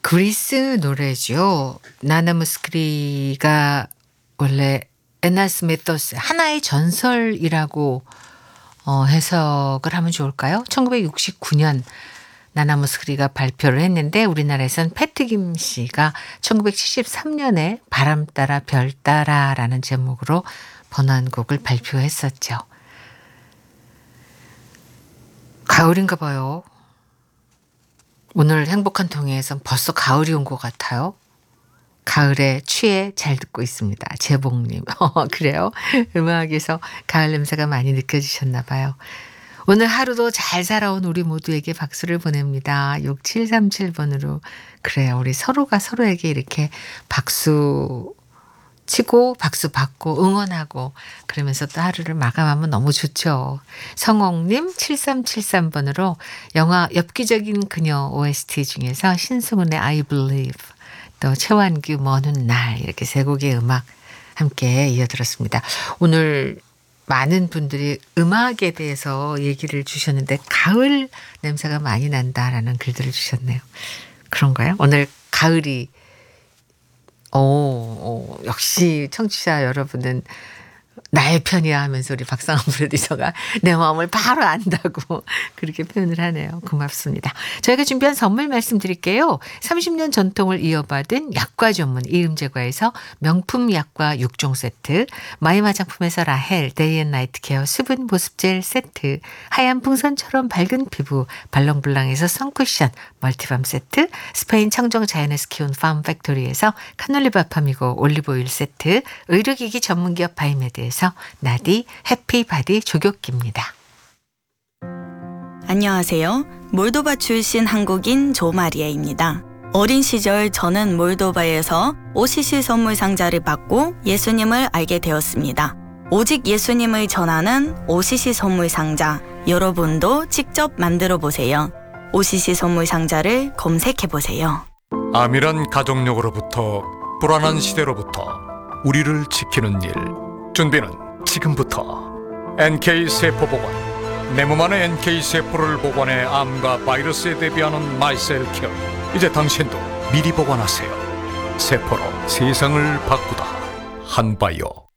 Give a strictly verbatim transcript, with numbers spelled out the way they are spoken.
그리스 노래죠. 나나 무스크리가 원래 에나스 메토스 하나의 전설이라고 어 해석을 하면 좋을까요? 천구백육십구 년 나나 무스크리가 발표를 했는데 우리나라에선 패트김 씨가 천구백칠십삼 년에 바람 따라 별 따라라는 제목으로 번안곡을 발표했었죠. 가을인가 봐요. 오늘 행복한 동해에선 벌써 가을이 온 것 같아요. 가을에 취해 잘 듣고 있습니다. 재봉님. 어, 그래요? 음악에서 가을 냄새가 많이 느껴지셨나 봐요. 오늘 하루도 잘 살아온 우리 모두에게 박수를 보냅니다. 육칠삼칠 번으로. 그래요. 우리 서로가 서로에게 이렇게 박수 치고 박수 받고 응원하고 그러면서 또 하루를 마감하면 너무 좋죠. 성옥님 칠삼칠삼 번으로 영화 엽기적인 그녀 오에스티 중에서 신승훈의 I Believe, 또 최완규 먼 날, 이렇게 세 곡의 음악 함께 이어들었습니다. 오늘 많은 분들이 음악에 대해서 얘기를 주셨는데 가을 냄새가 많이 난다라는 글들을 주셨네요. 그런가요? 오늘 가을이 오, 오, 역시 청취자 여러분은 나의 편이야 하면서 우리 박상원 프로듀서가 내 마음을 바로 안다고 그렇게 표현을 하네요. 고맙습니다. 저희가 준비한 선물 말씀드릴게요. 삼십 년 전통을 이어받은 약과 전문 이음제과에서 명품 약과 육 종 세트, 마이 화장품에서 라헬 데이앤나이트 케어 수분 보습젤 세트, 하얀 풍선처럼 밝은 피부 발롱블랑에서 선쿠션 멀티밤 세트, 스페인 청정 자연에서 키운 팜팩토리에서 카놀리바팜이고 올리브오일 세트, 의료기기 전문기업 바이메드에서 나디 해피바디 조교기입니다. 안녕하세요. 몰도바 출신 한국인 조마리아입니다. 어린 시절 저는 몰도바에서 오시시 선물 상자를 받고 예수님을 알게 되었습니다. 오직 예수님을 전하는 오시시 선물 상자, 여러분도 직접 만들어 보세요. 오시시 선물 상자를 검색해 보세요. 암이란 가족력으로부터 불안한 시대로부터 우리를 지키는 일, 준비는 지금부터. 엔케이 세포보관, 내 몸 안의 엔케이 세포를 보관해 암과 바이러스에 대비하는 마이셀케어. 이제 당신도 미리 보관하세요. 세포로 세상을 바꾸다. 한바이오.